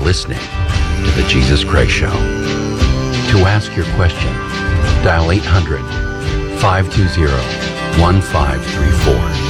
listening to The Jesus Craig Show. To ask your question, dial 800-520-1534.